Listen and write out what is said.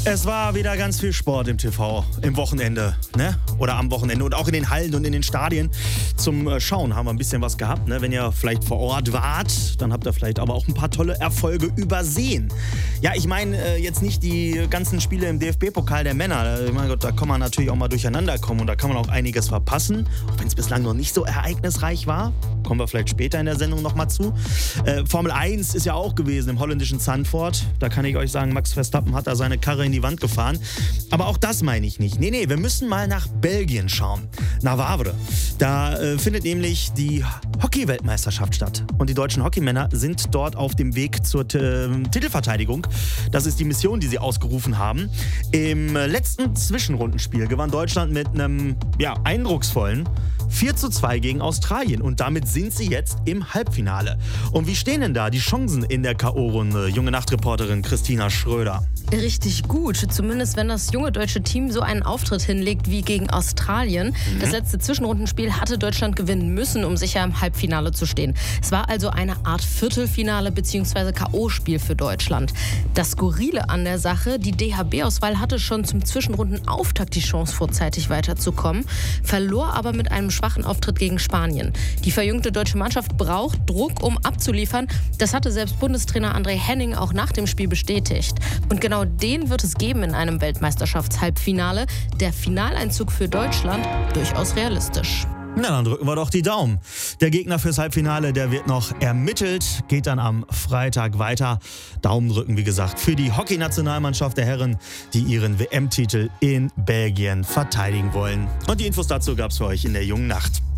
Es war wieder ganz viel Sport im TV, im Wochenende, ne? Oder am Wochenende und auch in den Hallen und in den Stadien. Zum Schauen haben wir ein bisschen was gehabt, ne? Wenn ihr vielleicht vor Ort wart, dann habt ihr vielleicht aber auch ein paar tolle Erfolge übersehen. Ja, ich meine jetzt nicht die ganzen Spiele im DFB-Pokal der Männer. Mein Gott, da kann man natürlich auch mal durcheinander kommen und da kann man auch einiges verpassen, auch wenn es bislang noch nicht so ereignisreich war. Kommen wir vielleicht später in der Sendung nochmal zu. Formel 1 ist ja auch gewesen im holländischen Zandvoort. Da kann ich euch sagen, Max Verstappen hat da seine Karre in die Wand gefahren. Aber auch das meine ich nicht. Nee, wir müssen mal nach Belgien schauen. Nach Wavre. Da findet nämlich die Hockey-Weltmeisterschaft statt. Und die deutschen Hockeymänner sind dort auf dem Weg zur Titelverteidigung. Das ist die Mission, die sie ausgerufen haben. Im letzten Zwischenrundenspiel gewann Deutschland mit einem eindrucksvollen 4:2 gegen Australien. Und damit sind sie jetzt im Halbfinale. Und wie stehen denn da die Chancen in der K.O.-Runde? Junge Nachtreporterin Christina Schröder. Richtig gut, zumindest wenn das junge deutsche Team so einen Auftritt hinlegt wie gegen Australien. Das letzte Zwischenrundenspiel hatte Deutschland gewinnen müssen, um sicher im Halbfinale zu stehen. Es war also eine Art Viertelfinale bzw. K.O.-Spiel für Deutschland. Das Skurrile an der Sache, die DHB-Auswahl hatte schon zum Zwischenrundenauftakt die Chance, vorzeitig weiterzukommen, verlor aber mit einem schwachen Auftritt gegen Spanien. Die verjüngte deutsche Mannschaft braucht Druck, um abzuliefern. Das hatte selbst Bundestrainer André Henning auch nach dem Spiel bestätigt. Und genau den wird es geben in einem Weltmeisterschaftshalbfinale. Der Finaleinzug für Deutschland durchaus realistisch. Na, dann drücken wir doch die Daumen. Der Gegner fürs Halbfinale, der wird noch ermittelt, geht dann am Freitag weiter. Daumen drücken, wie gesagt, für die Hockeynationalmannschaft der Herren, die ihren WM-Titel in Belgien verteidigen wollen. Und die Infos dazu gab's für euch in der Jungen Nacht.